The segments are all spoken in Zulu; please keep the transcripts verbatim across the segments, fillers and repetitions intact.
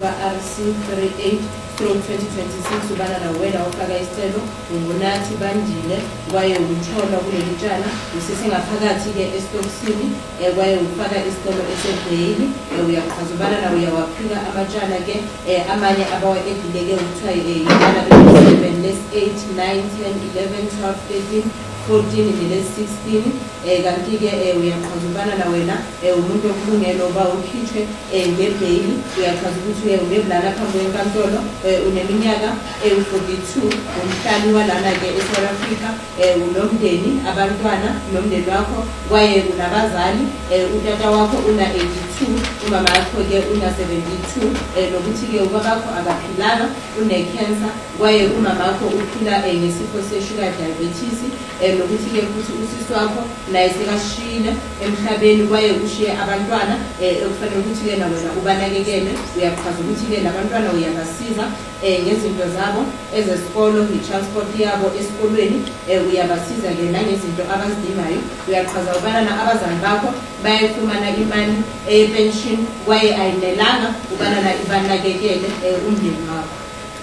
R C thirty-eight stroke twenty twenty-six ubana na wena ufaka isicelo ungunathi bandile kwaye uthola kuleli tshana usesengaphakathi ke estokisini kwaye ufaka isicelo esebhayili uyachaza ubana na uyawaphika amatshana ke amanye abawa edileke ukuthiwa yibana seven less eight nine ten eleven twelve thirteen fourteen less sixteen kanti ke uyachaza ubana na wena umuntu okulungele oba ukhitshwe ngebhayili uyachaza ukuthi uyeblana phambi kwenkantolo uneminyaka ewu-forty-two umhlali walana ke eSouth Africa unomndeni abantwana nomndeni wakho kwaye unabazali utata wakho una eighty-two umama wakho ke una seventy-two nokuthi ke ubabakho akaphilanga une-cancer kwaye umama wakho uphila ngesifo se-sugar diabetes nokuthi ke futhi usisi wakho naye sekashile emhlabeni kwaye ushiye abantwana okufanele ukuthi ke na wena ubanakekele uyachaza ukuthi ke labantwana uyabasiza ngezinto zabo ezesikolo i-transport yabo esikolweni uyabasiza ke nangezinto abazidingayo uyachaza ubana na abazali bakho bayafumana imali epension kwaye ayinelanga ubana na ibanakekele umndeni wakho.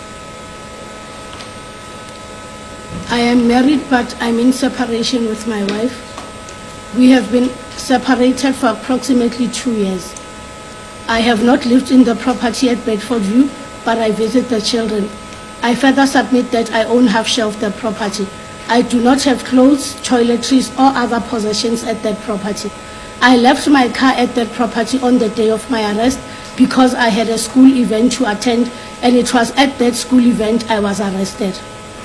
I am married, but I'm in separation with my wife. We have been separated for approximately two years. I have not lived in the property at Bedford View, but I visit the children. I further submit that I own half share of the property. I do not have clothes, toiletries, or other possessions at that property. I left my car at that property on the day of my arrest because I had a school event to attend, and it was at that school event I was arrested.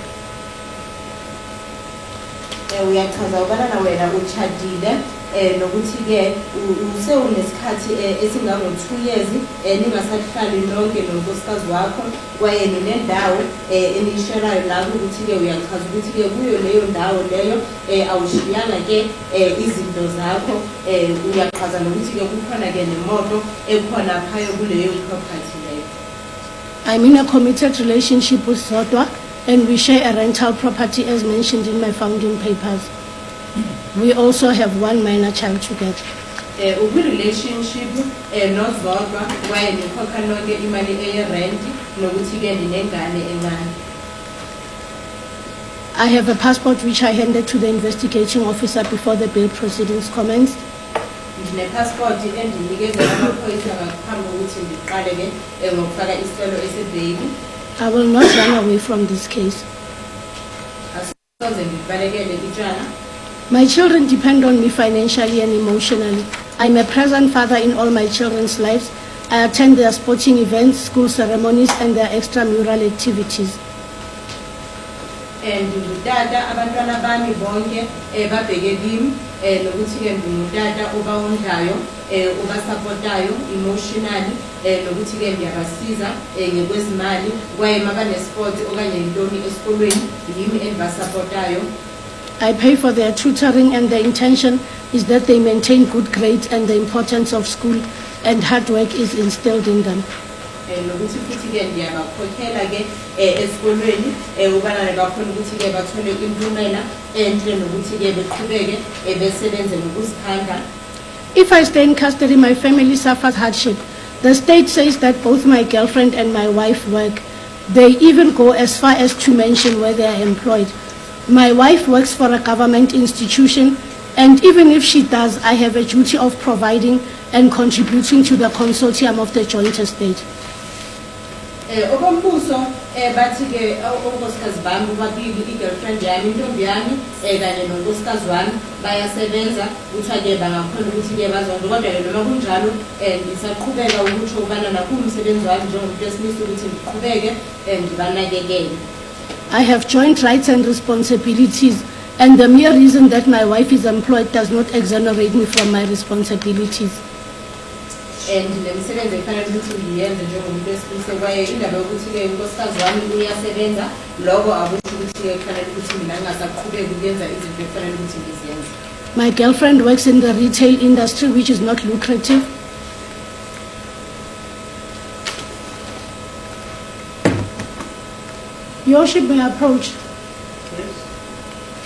Uyachaza ubana na wena uchadile nokuthi ke usewunesikhathi esingango two years ningasahlali nonke nonkosikazi wakho kwaye ninendawo enisherayo lapho ukuthi ke uyachaza ukuthi ke kuyo leyo ndawo leyo awushiyanga ke izinto zakho uyachaza nokuthi ke kukhona ke nemoto ekhona phayo kuleyo property leyo. I'm in a committed relationship with Zodwa, and we share a rental property as mentioned in my founding papers. We also have one minor child together. Ubi relationship not Zodwa kwaye nikhokha nonke imali eye-rent nokuthi ke ninengane encane. I have a passport which I handed to the investigating officer before the bail proceedings commenced. Passport endinikeza amaphoyisa ngaphambi kokuthi ndiqale ke ngokufaka isicelo esebhayili. I will not run away from this case. My children depend on me financially and emotionally. I'm a present father in all my children's lives. I attend their sporting events, school ceremonies, and their extramural activities. And dada abantwana bami bonke babheke kimi nokuthi ke ngumdada obawondlayo obasupportayo emotionally nokuthi ke ngiyabasiza ngekwezimali kwaye mabane-sport okanye intoni esikolweni yimi endibasupportayo. I pay for their tutoring, and the intention is that they maintain good grades, and the importance of school and hard work is instilled in them. Nokuthi futhi ke ndiyabakhokhela ke esikolweni ubana bakhona ukuthi ke bathole impumela enhle nokuthi ke beqhubeke besebenze ngokuzikhandla. If I stay in custody, my family suffers hardship. The state says that both my girlfriend and my wife work. They even go as far as to mention where they are employed. My wife works for a government institution, and even if she does, I have a duty of providing and contributing to the consortium of the joint estate. Okombuso bathi ke onkosikazi bami babili i-girlfriend yami intombi yami kanye nonkosikazi wami bayasebenza kuthiwa ke bangakhona ukuthi ke bazonke kodwa ke noma kunjalo ngisaqhubeka ukutsho ubana nakuwumsebenzi wami njengomuntu wesilisa ukuthi ndiqhubeke ndibanakekele. I have joint rights and responsibilities, and the mere reason that my wife is employed does not exonerate me from my responsibilities. And nemsebenzi efanele ukuthi ngiyenze njengomuntu wesilisa kwaye indaba yokuthi ke unkosikazi wami uyasebenza lokho akusho ukuthi ke kufanele ukuthi mina ngingasaqhubeki ukuyenza izinto efanele ukuthi ngiziyenze. My girlfriend works in the retail industry, which is not lucrative. Your worship may approach. Yes.